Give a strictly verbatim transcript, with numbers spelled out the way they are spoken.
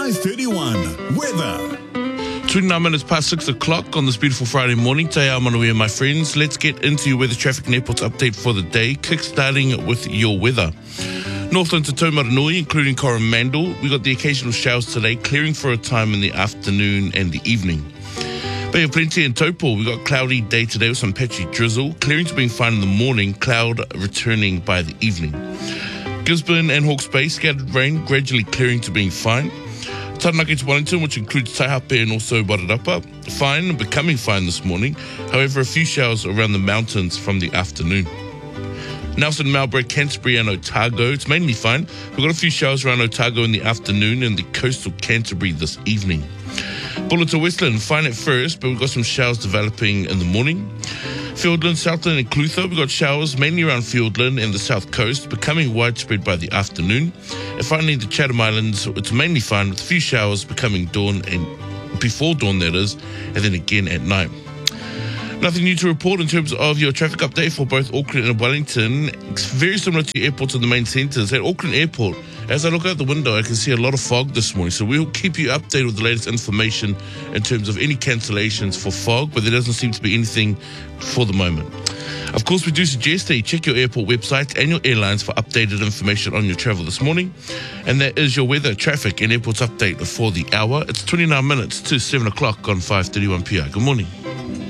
five thirty-one. Weather. twenty-nine minutes past six o'clock on this beautiful Friday morning. Te ao manuia, my friends. Let's get into your weather, traffic and airports update for the day, kick-starting with your weather. Northland to Taumaranui, including Coromandel. We got the occasional showers today, clearing for a time in the afternoon and the evening. Bay of Plenty and Taupo, we got cloudy day today with some patchy drizzle, clearing to being fine in the morning, cloud returning by the evening. Gisborne and Hawke's Bay, scattered rain, gradually clearing to being fine. Taranaki to Wellington, which includes Taihape and also Wairarapa, fine and becoming fine this morning. However, a few showers around the mountains from the afternoon. Nelson, Marlborough, Canterbury and Otago, it's mainly fine. We've got a few showers around Otago in the afternoon and the coastal Canterbury this evening. Bulla to Westland, fine at first, but we've got some showers developing in the morning. Fiordland, Southland and Clutha, we've got showers mainly around Fiordland and the south coast, becoming widespread by the afternoon. And finally, the Chatham Islands, it's mainly fine with a few showers becoming dawn and before dawn, that is, and then again at night. Nothing new to report in terms of your traffic update for both Auckland and Wellington. It's very similar to airports in the main centres. At Auckland Airport, as I look out the window, I can see a lot of fog this morning. So we'll keep you updated with the latest information in terms of any cancellations for fog, but there doesn't seem to be anything for the moment. Of course, we do suggest that you check your airport website and your airlines for updated information on your travel this morning. And that is your weather, traffic and airports update for the hour. It's twenty-nine minutes to seven o'clock on five thirty-one P R. Good morning.